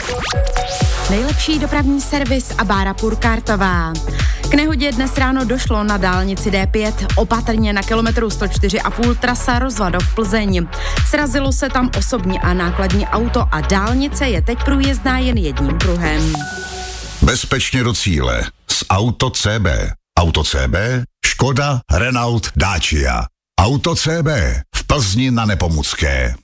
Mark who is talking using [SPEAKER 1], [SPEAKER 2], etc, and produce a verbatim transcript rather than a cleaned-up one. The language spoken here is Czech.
[SPEAKER 1] Nejlepší dopravní servis a Bára Purkartová. K nehodě dnes ráno došlo na dálnici D pět, opatrně na kilometru sto čtyři a půl trasa Rozvadov Plzeň. Srazilo se tam osobní a nákladní auto a dálnice je teď průjezdná jen jedním pruhem.
[SPEAKER 2] Bezpečně do cíle s Auto C B. Auto C B, Škoda, Renault, Dacia. Auto C B v Plzni na Nepomucké.